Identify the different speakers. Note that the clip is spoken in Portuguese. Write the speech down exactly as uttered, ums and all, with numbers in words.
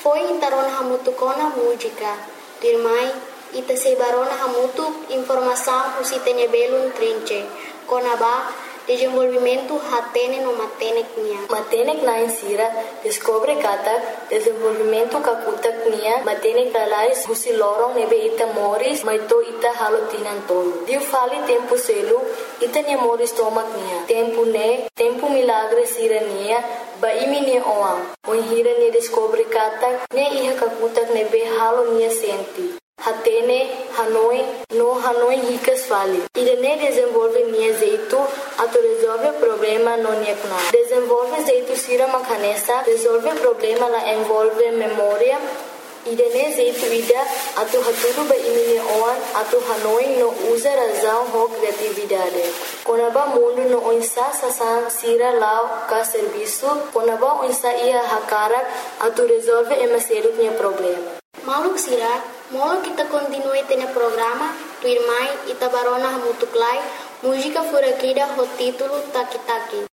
Speaker 1: Foi intarona hamutu kona música. Dirmai, ita sebarona hamutu informação usitene belun trinche. Kona ba, desenvolvimento hatene no matenek nia.
Speaker 2: Matenek na insira, descobre kata, desenvolvimento kakutak nia, matenek lalais, husi lorong nebe ita moris, maito ita halotinan tolo. Diu fali tempo selu, ita nia moris tomak nia. Tempo ne, tempo milagre sira nia, ba imi nia oang. Oin hira nia descobre kata, ne iha kakutak nebe halo nia senti. Hatene, Hanoi, no Hanoi ricas fali. Ida ne desenvolve nia zeito, ato resolve problema no nia kuna. Desenvolve zeito sira makanesa, resolve problema la envolve memória. Ida ne zeito ida, ato haturu ba imine oan, ato Hanoi no usa razão ho criatividade. Konaba mundo no oinsa sasan sira lao ka serviço, konaba oinsa ia hakarak, ato resolve emaseruk nia problema.
Speaker 1: Maluk sira, molo kita continue tene programa, tu irmãe Itabarona Hamutuklai, música furakida ho título Taki Taki.